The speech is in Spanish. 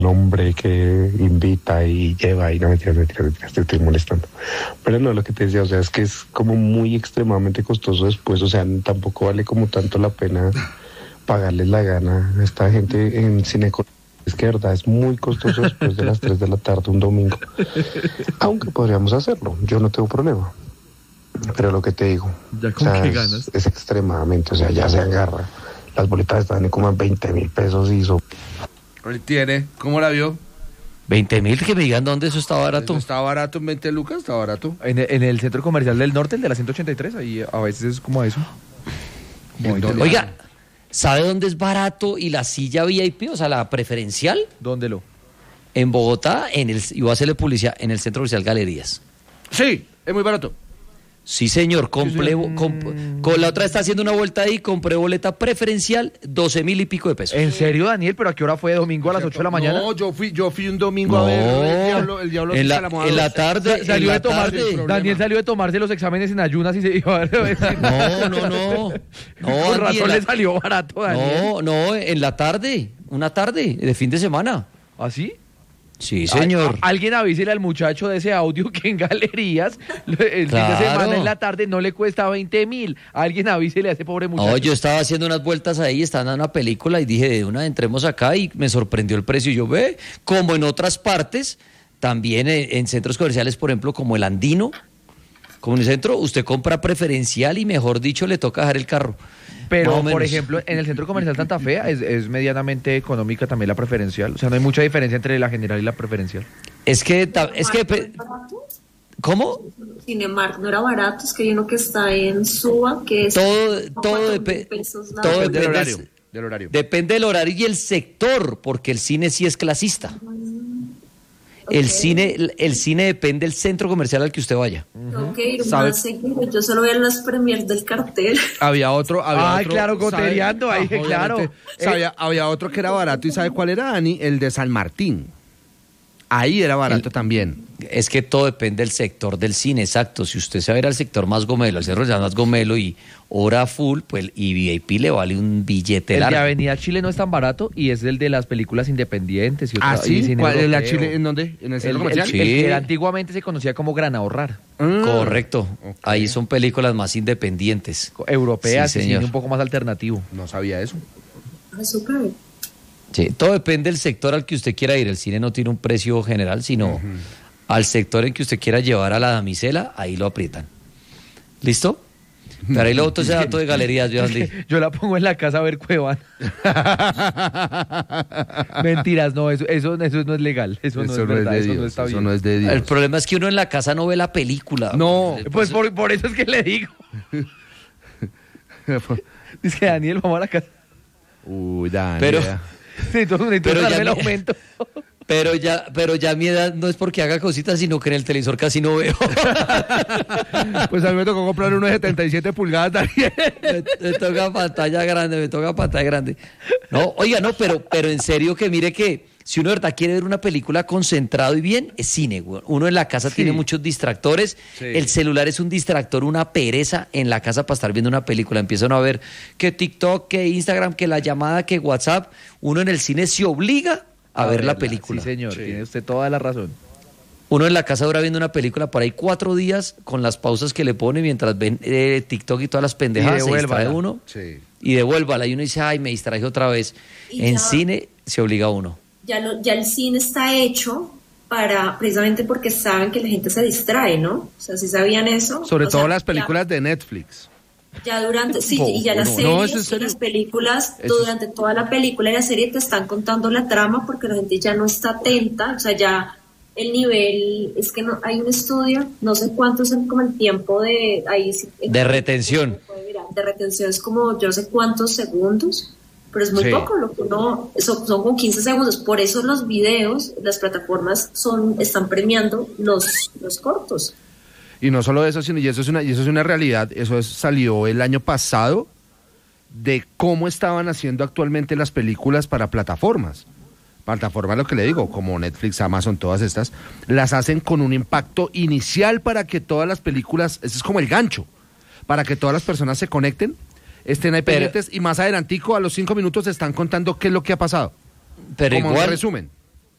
hombre que invita y lleva y no, mentira, estoy molestando. Pero no, lo que te decía, o sea, es que es como muy extremadamente costoso después, o sea, tampoco vale como tanto la pena pagarles la gana a esta gente en cine. Es que de verdad es muy costoso después de las 3 de la tarde un domingo. Aunque podríamos hacerlo, yo no tengo problema. Pero lo que te digo, ¿Ya con qué ganas? Es extremadamente, o sea, ya se agarra. Las bolitas están como en 20.000 pesos y eso. Ahí tiene, ¿cómo la vio? 20.000, que me digan dónde eso está barato. Eso está barato en 20 lucas, está barato. En el centro comercial del norte, el de la 183, ahí a veces es como eso. Oiga, ¿sabe dónde es barato y la silla VIP, o sea, la preferencial? ¿Dónde lo? En Bogotá, y voy a hacerle publicidad, en el centro comercial Galerías. Sí, es muy barato. Sí, señor, con la otra está haciendo una vuelta ahí, compré boleta preferencial, 12.000 y pico de pesos. ¿En serio, Daniel? ¿Pero a qué hora fue? ¿Domingo a las 8 de la mañana? No, yo fui un domingo a ver el diablo en la tarde. Daniel salió de tomarse los exámenes en ayunas y se iba a ver. No. Por razón le salió barato, Daniel. No, en la tarde, una tarde de fin de semana. ¿Ah, sí? Sí, señor. Alguien avísele al muchacho de ese audio que en Galerías el fin de semana en la tarde no le cuesta 20.000. Alguien avísele a ese pobre muchacho. No, yo estaba haciendo unas vueltas ahí, estaba en una película y dije, de una, entremos acá, y me sorprendió el precio. Y yo, como en otras partes, también en centros comerciales, por ejemplo, como el Andino, como en el centro, usted compra preferencial y, mejor dicho, le toca dejar el carro. Pero, por ejemplo, en el centro comercial Santa Fe es medianamente económica también la preferencial. O sea, no hay mucha diferencia entre la general y la preferencial. ¿Cómo? Cinemark no era barato, es que hay uno que está en Suba, que es... Todo depende del horario. Depende del horario y el sector, porque el cine sí es clasista. El cine depende del centro comercial al que usted vaya. Tengo que ir más seguido. Yo solo veo las premiers del cartel. Había otro. Claro, gotereando ahí, claro. Había otro que era barato, ¿y sabe cuál era, Dani? El de San Martín. Ahí era barato también. Es que todo depende del sector del cine, exacto. Si usted se va a ir al sector más gomelo, al cerro ya más gomelo y hora full, pues y VIP le vale un billete largo. El de Avenida Chile no es tan barato y es el de las películas independientes. ¿Sí? ¿Cuál es la Chile? ¿En dónde? ¿En el centro comercial? El que antiguamente se conocía como Gran Ahorrar. Correcto. Okay. Ahí son películas más independientes. Europeas, sí, cine un poco más alternativo. No sabía eso. Súper. Sí, todo depende del sector al que usted quiera ir. El cine no tiene un precio general, sino al sector en que usted quiera llevar a la damisela, ahí lo aprietan. ¿Listo? Pero ahí lo otro ese dato de Galerías, yo la pongo en la casa a ver Cuevana. Mentiras, no, eso no es legal. Eso no es verdad, eso no está bien. Eso no es de Dios. El problema es que uno en la casa no ve la película. No, pues por eso es que le digo. Dice que Daniel, vamos a la casa. Daniel. Pero ya el aumento. Pero ya mi edad no es porque haga cositas, sino que en el televisor casi no veo. Pues a mí me tocó comprar uno de 77 pulgadas, Daniel. Me toca pantalla grande. No, oiga, no, pero en serio que mire que si uno de verdad quiere ver una película concentrado y bien, es cine. Uno en la casa tiene muchos distractores. Sí. El celular es un distractor, una pereza en la casa para estar viendo una película. Empiezan a ver que TikTok, que Instagram, que la llamada, que WhatsApp. Uno en el cine se obliga a ver la película. Sí, señor, tiene usted toda la razón. Uno en la casa dura viendo una película por ahí 4 días con las pausas que le pone mientras ven TikTok y todas las pendejadas. Se distrae uno y devuélvala. Y uno dice, ay, me distraje otra vez. En cine se obliga a uno. Ya el cine está hecho precisamente porque saben que la gente se distrae, ¿no? O sea, si sabían eso. Sobre todo las películas de Netflix. Ya durante, y ya las series, las películas, durante toda la película y la serie te están contando la trama porque la gente ya no está atenta, o sea, ya el nivel, es que no hay un estudio, no sé cuánto es como el tiempo de retención. De retención es como yo no sé cuántos segundos, pero es muy poco, lo que son como 15 segundos, por eso los videos, las plataformas están premiando los cortos. Y no solo eso, sino y eso es una realidad, salió el año pasado de cómo estaban haciendo actualmente las películas para plataformas. Plataformas, lo que le digo, como Netflix, Amazon, todas estas, las hacen con un impacto inicial para que todas las películas, ese es como el gancho, para que todas las personas se conecten, estén ahí pendientes y más adelantico, a los 5 minutos están contando qué es lo que ha pasado. Pero como igual, resumen.